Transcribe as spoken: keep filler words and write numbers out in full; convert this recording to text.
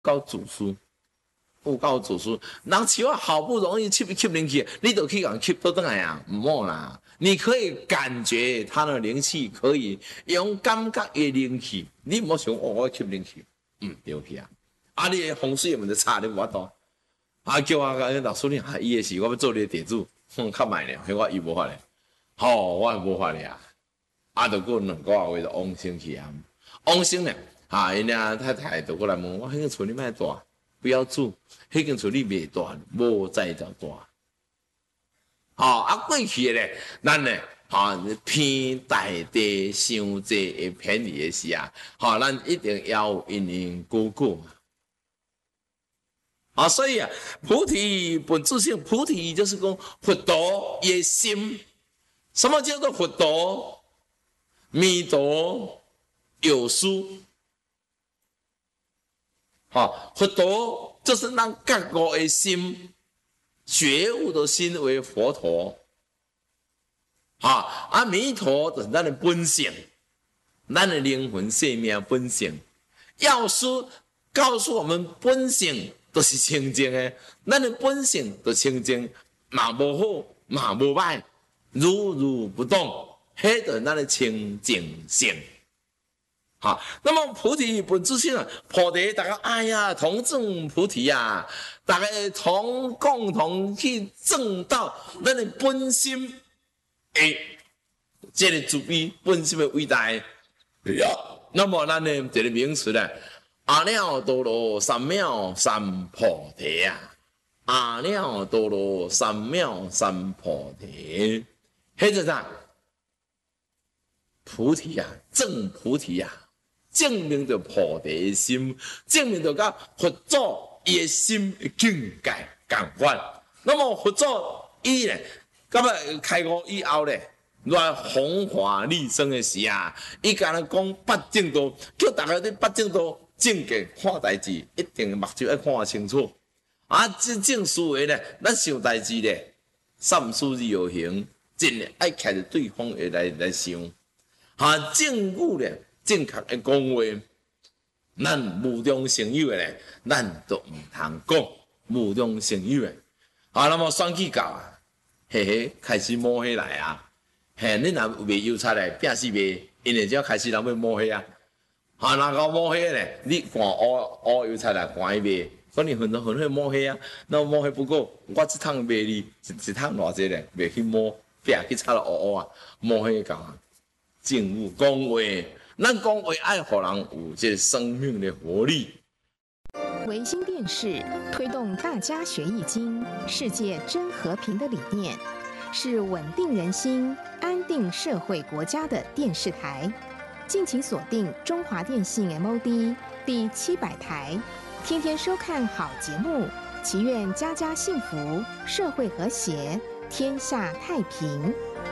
够自私，有够自私。人树啊，好不容易吸吸灵气，你就去讲吸倒转来啊，唔好啦。你可以感觉它的灵气，可以用感觉的灵气，你唔好想哦，我吸灵气，嗯，对去啊。啊，你的风水唔就差你无法度。啊，叫我讲老师你啊，伊的是我要做你的地主，哼，较慢咧，迄我伊无法咧，吼，我无法咧啊。啊，就过两个月就往生去啊，往生咧。啊！因家太太就过来问我：迄间厝你卖大，不要住。迄间厝你袂大，无再就大。好、哦、啊，过去咧，咱咧啊偏大地伤济会偏离的时啊，好、哦，咱一定要因缘果果。啊，所以啊，菩提本自性，菩提就是讲佛陀的心。什么叫做佛陀？弥陀有书。好，佛陀就是让觉悟的心、觉悟的心为佛陀。好，啊，弥陀就是咱的本性，咱的灵魂生命本性。药师告诉我们，本性都是清净的，咱的本性都清净，嘛无好，嘛无歹，如如不动，迄就是咱的清净性。好，那么菩提本自性啊，菩提大家哎呀，同证菩提啊，大家同共同去证到咱的本心，诶，这个慈悲本心的伟大。那么咱的这个名词呢，阿耨多罗三藐三菩提啊，阿耨多罗三藐三菩提，迄就是啥？菩提啊，证菩提啊。证明着菩提的心，证明着甲佛祖伊的心的境界共款。那么佛祖伊咧，咁啊开悟以后咧，来弘法利生的时啊，伊甲咱讲八正道，叫大家伫八正道正经看代志，一定目睭要看清楚。啊，真正思维咧，咱想代志咧，三思而后行，真诶爱徛着对方诶来来想。啊，正语咧。正确的讲话，咱无中生有的咧，咱都唔通讲无中生有的。啊，那么选举到啊，嘿嘿，开始摸黑来啊，嘿，你若袂优差咧，拼死袂，因为只要开始人要摸黑啊。啊，若搞摸黑咧，你看乌乌优差来看伊袂，可能很多很多摸黑啊，那摸黑不过，我一趟卖你一一趟偌济咧，袂去摸，拼去插了乌乌啊，摸黑搞啊，正语讲话。咱讲为爱互人有这生命的活力。 维新电视推动大家学易经、世界真和平的理念，是稳定人心、安定社会国家的电视台。敬请锁定中华电信 M O D 第七百台，天天收看好节目，祈愿家家幸福，社会和谐，天下太平。